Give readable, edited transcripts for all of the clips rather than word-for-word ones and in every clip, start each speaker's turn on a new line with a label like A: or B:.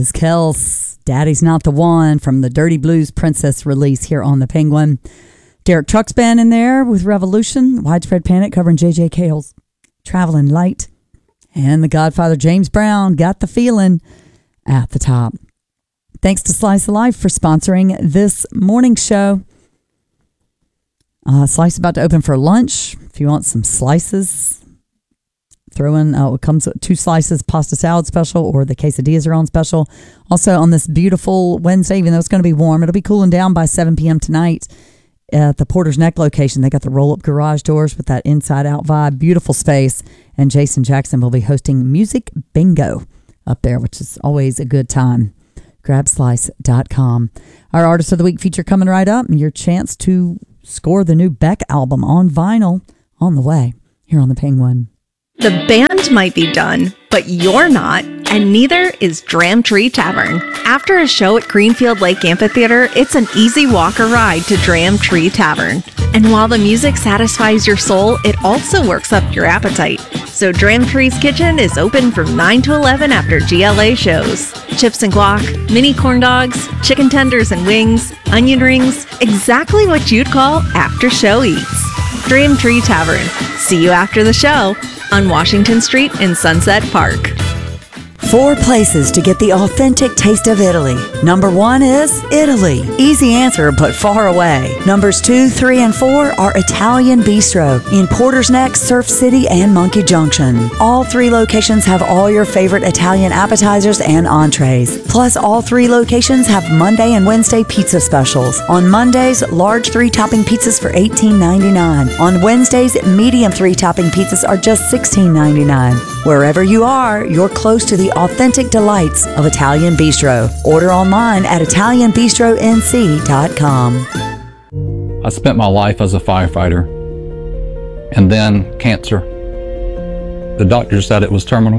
A: is Kels. Daddy's Not the One from the Dirty Blues Princess release here on the Penguin. Derek Trucks Band in there with Revolution. Widespread Panic covering J.J. Cale's Traveling Light. And the Godfather James Brown, Got the Feeling, at the top. Thanks to Slice of Life for sponsoring this morning show. Slice about to open for lunch. If you want some slices, throw in, it comes with 2 slices pasta salad special, or the quesadillas are on special. Also on this beautiful Wednesday, even though it's going to be warm, it'll be cooling down by 7 p.m. tonight at the Porter's Neck location. They got the roll-up garage doors with that inside-out vibe. Beautiful space. And Jason Jackson will be hosting Music Bingo up there, which is always a good time. Grabslice.com. Our Artist of the Week feature coming right up. Your chance to score the new Beck album on vinyl on the way here on the Penguin.
B: The band might be done, but you're not, and neither is Dram Tree Tavern. After a show at Greenfield Lake Amphitheater, it's an easy walk or ride to Dram Tree Tavern. And while the music satisfies your soul, it also works up your appetite. So Dram Tree's Kitchen is open from 9 to 11 after GLA shows. Chips and guac, mini corn dogs, chicken tenders and wings, onion rings, exactly what you'd call after show eats. Dram Tree Tavern. See you after the show on Washington Street in Sunset Park.
C: 4 places to get the authentic taste of Italy. Number 1 is Italy. Easy answer, but far away. Numbers 2, 3, and 4 are Italian Bistro in Porter's Neck, Surf City, and Monkey Junction. All 3 locations have all your favorite Italian appetizers and entrees. Plus, all 3 locations have Monday and Wednesday pizza specials. On Mondays, large 3-topping pizzas for $18.99. On Wednesdays, medium 3-topping pizzas are just $16.99. Wherever you are, you're close to the authentic delights of Italian Bistro. Order online at ItalianBistroNC.com.
D: I spent my life as a firefighter, and then cancer. The doctor said it was terminal.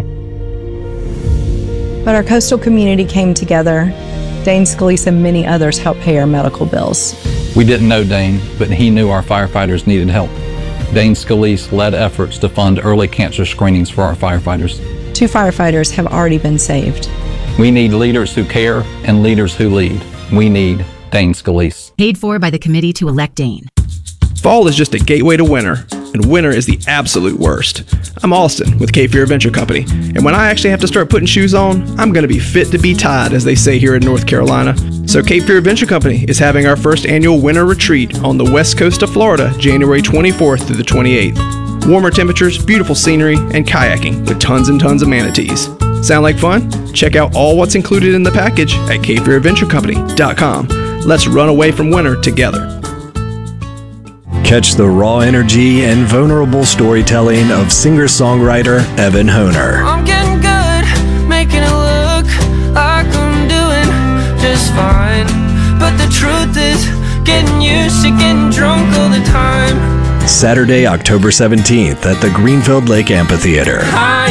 E: But our coastal community came together. Dane Scalise and many others helped pay our medical bills.
D: We didn't know Dane, but he knew our firefighters needed help. Dane Scalise led efforts to fund early cancer screenings for our firefighters.
E: 2 firefighters have already been saved.
D: We need leaders who care and leaders who lead. We need Dane Scalise.
F: Paid for by the committee to elect Dane.
G: Fall is just a gateway to winter, and winter is the absolute worst. I'm Austin with Cape Fear Adventure Company, and when I actually have to start putting shoes on, I'm going to be fit to be tied, as they say here in North Carolina. So Cape Fear Adventure Company is having our first annual winter retreat on the west coast of Florida, January 24th through the 28th. Warmer temperatures, beautiful scenery, and kayaking with tons and tons of manatees. Sound like fun? Check out all what's included in the package at CapeFearAdventureCompany.com. Let's run away from winter together.
H: Catch the raw energy and vulnerable storytelling of singer-songwriter Evan Honer.
I: I'm getting good, making it look like I'm doing just fine. But the truth is, getting used to getting drunk all the time.
H: Saturday, October 17th at the Greenfield Lake Amphitheater.
I: I